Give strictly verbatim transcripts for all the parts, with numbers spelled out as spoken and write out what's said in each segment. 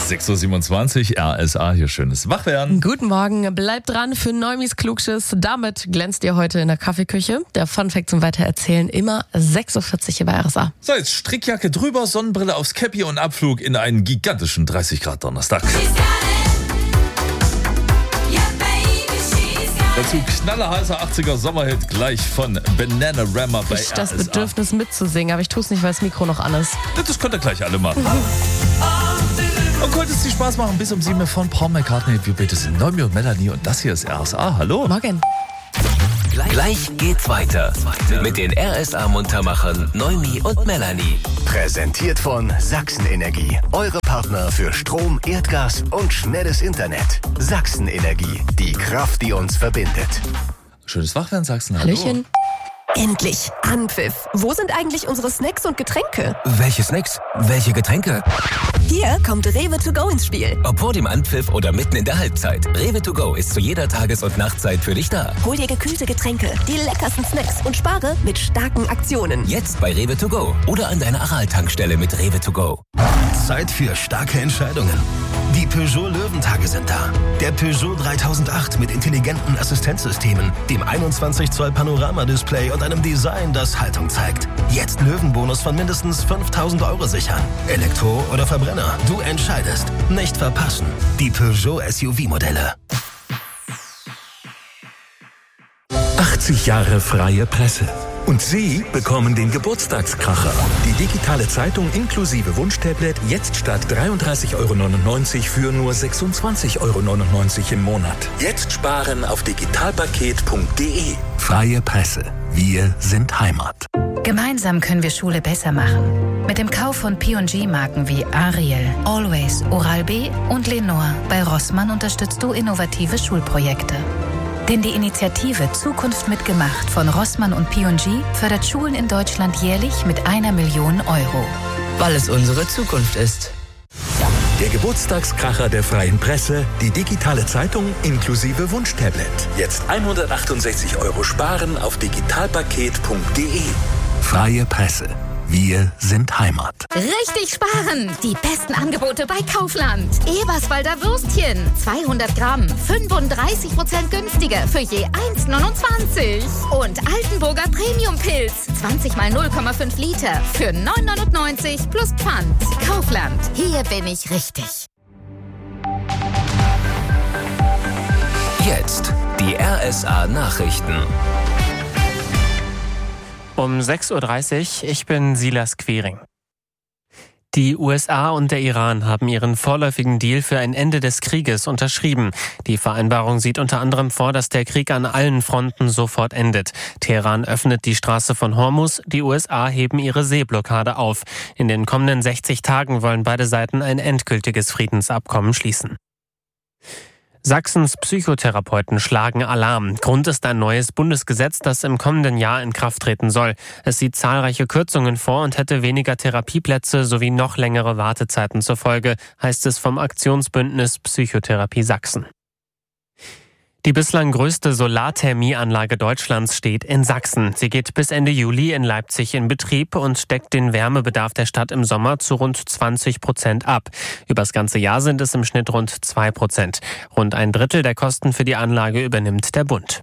sechs Uhr siebenundzwanzig, R S A, hier schönes Wachwerden. Guten Morgen, bleibt dran für Neumis Klugschiss. Damit glänzt ihr heute in der Kaffeeküche. Der Funfact zum Weitererzählen immer sechs Uhr vierzig hier bei R S A. So, jetzt Strickjacke drüber, Sonnenbrille aufs Käppi und Abflug in einen gigantischen dreißig Grad Donnerstag. Dazu knallerheißer achtziger Sommerhit gleich von Bananarama bei Ich das R S A. Bedürfnis mitzusingen, aber ich tue es nicht, weil das Mikro noch an ist. Das könnt ihr gleich alle machen. Und konnte es dir Spaß machen bis um sieben von Paul McCartney. Wir bitte sind Noemi und Melanie und das hier ist R S A. Hallo. Morgen. Gleich geht's weiter mit den R S A-Muntermachern Noemi und Melanie. Präsentiert von Sachsen-Energie. Eure Partner für Strom, Erdgas und schnelles Internet. Sachsen-Energie. Die Kraft, die uns verbindet. Schönes Wachwerden, Sachsen. Hallo. Hallöchen. Endlich! Anpfiff! Wo sind eigentlich unsere Snacks und Getränke? Welche Snacks? Welche Getränke? Hier kommt Rewe to go ins Spiel. Ob vor dem Anpfiff oder mitten in der Halbzeit. Rewe to go ist zu jeder Tages- und Nachtzeit für dich da. Hol dir gekühlte Getränke, die leckersten Snacks und spare mit starken Aktionen. Jetzt bei Rewe to go oder an deiner Aral-Tankstelle mit Rewe to go. Zeit für starke Entscheidungen. Die Peugeot Löwentage sind da. Der Peugeot dreitausendacht mit intelligenten Assistenzsystemen, dem einundzwanzig Zoll Panoramadisplay und einem Design, das Haltung zeigt. Jetzt Löwenbonus von mindestens fünftausend Euro sichern. Elektro oder Verbrenner, du entscheidest. Nicht verpassen. Die Peugeot S U V-Modelle. achtzig Jahre freie Presse. Und Sie bekommen den Geburtstagskracher. Die digitale Zeitung inklusive Wunschtablet jetzt statt dreiunddreißig Euro neunundneunzig für nur sechsundzwanzig Euro neunundneunzig im Monat. Jetzt sparen auf digitalpaket punkt de. Freie Presse. Wir sind Heimat. Gemeinsam können wir Schule besser machen. Mit dem Kauf von P und G-Marken wie Ariel, Always, Oral-B und Lenore bei Rossmann unterstützt du innovative Schulprojekte. Denn die Initiative Zukunft mitgemacht von Rossmann und P und G fördert Schulen in Deutschland jährlich mit einer Million Euro. Weil es unsere Zukunft ist. Der Geburtstagskracher der freien Presse, die digitale Zeitung inklusive Wunschtablet. Jetzt hundertachtundsechzig Euro sparen auf digitalpaket punkt de. Freie Presse. Wir sind Heimat. Richtig sparen! Die besten Angebote bei Kaufland. Eberswalder Würstchen. zweihundert Gramm. fünfunddreißig Prozent günstiger für je eins neunundzwanzig. Und Altenburger Premium-Pilz. zwanzig mal null Komma fünf Liter. Für neun neunundneunzig plus Pfand. Kaufland. Hier bin ich richtig. Jetzt die R S A-Nachrichten. Um sechs Uhr dreißig, ich bin Silas Quering. Die U S A und der Iran haben ihren vorläufigen Deal für ein Ende des Krieges unterschrieben. Die Vereinbarung sieht unter anderem vor, dass der Krieg an allen Fronten sofort endet. Teheran öffnet die Straße von Hormuz, die U S A heben ihre Seeblockade auf. In den kommenden sechzig Tagen wollen beide Seiten ein endgültiges Friedensabkommen schließen. Sachsens Psychotherapeuten schlagen Alarm. Grund ist ein neues Bundesgesetz, das im kommenden Jahr in Kraft treten soll. Es sieht zahlreiche Kürzungen vor und hätte weniger Therapieplätze sowie noch längere Wartezeiten zur Folge, heißt es vom Aktionsbündnis Psychotherapie Sachsen. Die bislang größte Solarthermieanlage Deutschlands steht in Sachsen. Sie geht bis Ende Juli in Leipzig in Betrieb und deckt den Wärmebedarf der Stadt im Sommer zu rund zwanzig Prozent ab. Übers ganze Jahr sind es im Schnitt rund zwei Prozent. Rund ein Drittel der Kosten für die Anlage übernimmt der Bund.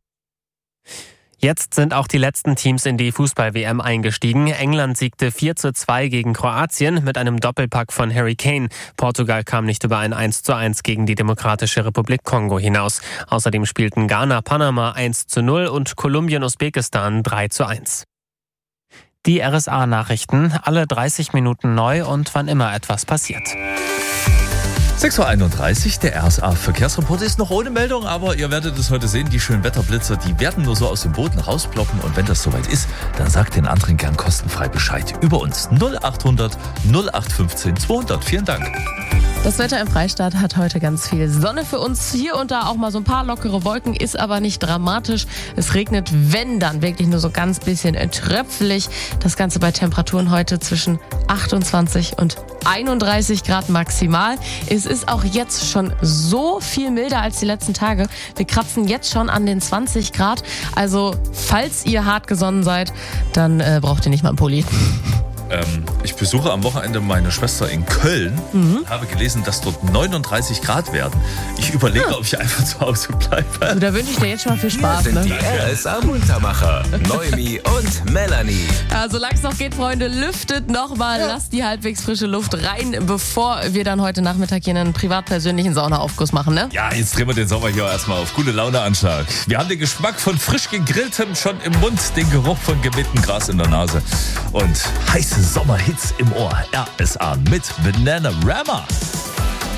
Jetzt sind auch die letzten Teams in die Fußball-W M eingestiegen. England siegte vier zu zwei gegen Kroatien mit einem Doppelpack von Harry Kane. Portugal kam nicht über ein eins zu eins gegen die Demokratische Republik Kongo hinaus. Außerdem spielten Ghana Panama eins zu null und Kolumbien Usbekistan drei zu eins. Die R S A-Nachrichten, alle dreißig Minuten neu und wann immer etwas passiert. sechs Uhr einunddreißig, der R S A-Verkehrsreport ist noch ohne Meldung, aber ihr werdet es heute sehen, die schönen Wetterblitzer, die werden nur so aus dem Boden rausploppen und wenn das soweit ist, dann sagt den anderen gern kostenfrei Bescheid über uns. null achthundert null acht fünfzehn zweihundert. Vielen Dank. Das Wetter im Freistaat hat heute ganz viel Sonne für uns. Hier und da auch mal so ein paar lockere Wolken, ist aber nicht dramatisch. Es regnet, wenn dann, wirklich nur so ganz bisschen tröpfelig. Das Ganze bei Temperaturen heute zwischen achtundzwanzig und einunddreißig Grad maximal. Es ist auch jetzt schon so viel milder als die letzten Tage. Wir kratzen jetzt schon an den zwanzig Grad. Also falls ihr hart gesonnen seid, dann äh, braucht ihr nicht mal einen Pulli. Ähm, ich besuche am Wochenende meine Schwester in Köln. Mhm. Habe gelesen, dass dort neununddreißig Grad werden. Ich überlege, ja. ob ich einfach zu Hause bleibe. Da wünsche ich dir jetzt schon mal viel Spaß. Hier sind Ne? die R S A-Muntermacher, Noemi und Melanie. Ja, solange es noch geht, Freunde, lüftet nochmal, ja. lasst die halbwegs frische Luft rein, bevor wir dann heute Nachmittag hier einen privat-persönlichen Saunaaufguss machen, ne? Ja, jetzt drehen wir den Sommer hier erstmal auf gute Laune-Anschlag. Wir haben den Geschmack von frisch gegrilltem schon im Mund, den Geruch von gemähtem Gras in der Nase und heiße Sommerhits im Ohr. R S A mit Bananarama.